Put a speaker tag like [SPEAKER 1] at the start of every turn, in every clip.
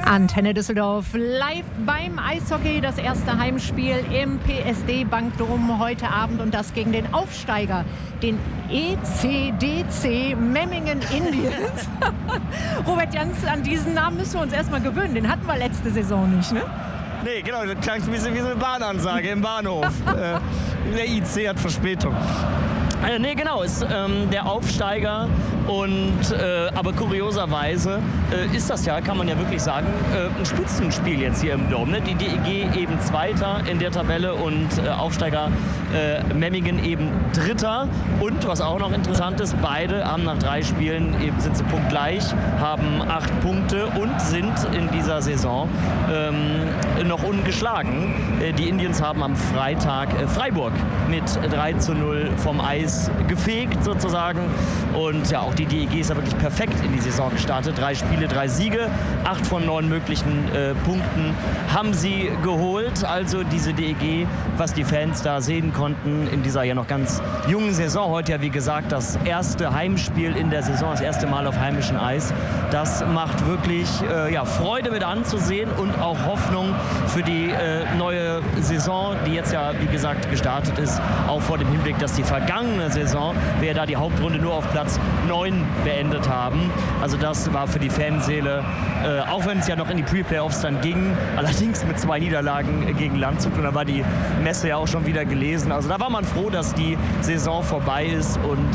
[SPEAKER 1] Antenne Düsseldorf live beim Eishockey, das erste Heimspiel im PSD Bankdom heute Abend und das gegen den Aufsteiger, den ECDC Memmingen Indians. Robert Jans, an diesen Namen müssen wir uns erstmal gewöhnen, den hatten wir letzte Saison nicht, ne?
[SPEAKER 2] Nee, genau, das klang ein bisschen wie so eine Bahnansage im Bahnhof. Der IC hat Verspätung. Nee, genau, ist der Aufsteiger und aber kurioserweise ist das ja, kann man ja wirklich sagen, ein Spitzenspiel jetzt hier im Dom. Ne? Die DEG eben Zweiter in der Tabelle und Aufsteiger Memmingen eben Dritter. Und was auch noch interessant ist, beide haben nach 3 Spielen eben sind sie punktgleich, haben 8 Punkte und sind in dieser Saison noch ungeschlagen. Die Indians haben am Freitag Freiburg mit 3:0 vom Eis gefegt sozusagen und ja, auch die DEG ist ja wirklich perfekt in die Saison gestartet. 3 Spiele, 3 Siege, 8 von 9 möglichen Punkten haben sie geholt. Also diese DEG, was die Fans da sehen konnten in dieser ja noch ganz jungen Saison. Heute ja wie gesagt das erste Heimspiel in der Saison, das erste Mal auf heimischem Eis. Das macht wirklich Freude mit anzusehen und auch Hoffnung für die neue Saison, die jetzt ja wie gesagt gestartet ist, auch vor dem Hinblick, dass die vergangene Saison wir da die Hauptrunde nur auf Platz 9 beendet haben. Also das war für die Fanseele, auch wenn es ja noch in die Pre-Playoffs dann ging, allerdings mit 2 Niederlagen gegen Landshut und da war die Messe ja auch schon wieder gelesen. Also da war man froh, dass die Saison vorbei ist und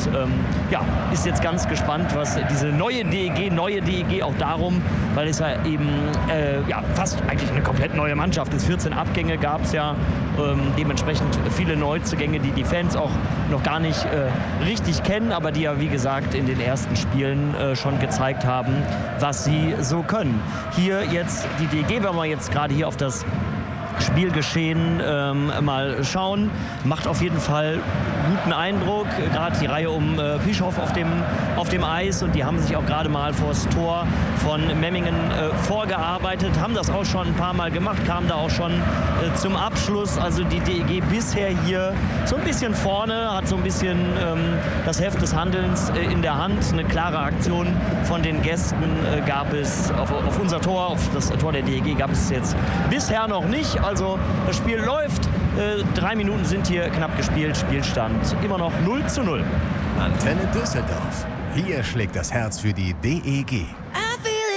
[SPEAKER 2] ist jetzt ganz gespannt, was diese neue DEG auch darum, weil es ja eben fast eigentlich eine komplett neue Mannschaft ist. 14 Abgänge gab es ja, dementsprechend viele Neuzugänge, die die Fans auch noch gar nicht richtig kennen, aber die ja wie gesagt in den ersten Spielen schon gezeigt haben, was sie so können. Hier jetzt die DEG, wenn wir jetzt gerade hier auf das Spielgeschehen mal schauen, macht auf jeden Fall guten Eindruck, gerade die Reihe um Pischhoff auf dem Eis und die haben sich auch gerade mal vor das Tor von Memmingen vorgearbeitet, haben das auch schon ein paar Mal gemacht, kamen da auch schon zum Abschluss, also die DEG bisher hier so ein bisschen vorne, hat so ein bisschen das Heft des Handelns in der Hand, eine klare Aktion von den Gästen gab es auf unser Tor, auf das Tor der DEG gab es jetzt bisher noch nicht. Also das Spiel läuft, 3 Minuten sind hier knapp gespielt, Spielstand immer noch 0:0.
[SPEAKER 3] Antenne Düsseldorf. Hier schlägt das Herz für die DEG.